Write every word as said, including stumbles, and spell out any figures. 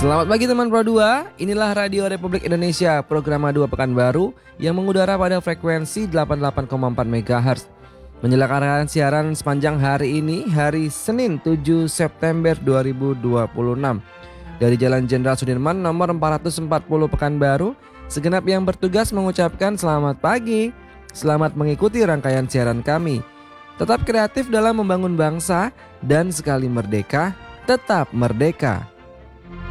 Selamat pagi teman Pro dua, inilah Radio Republik Indonesia, program dua Pekanbaru yang mengudara pada frekuensi delapan puluh delapan koma empat megahertz. Menyelenggarakan siaran sepanjang hari ini, hari Senin tujuh September dua ribu dua puluh enam. Dari Jalan Jenderal Sudirman nomor empat ratus empat puluh Pekanbaru, segenap yang bertugas mengucapkan selamat pagi. Selamat mengikuti rangkaian siaran kami. Tetap kreatif dalam membangun bangsa dan sekali merdeka, tetap merdeka.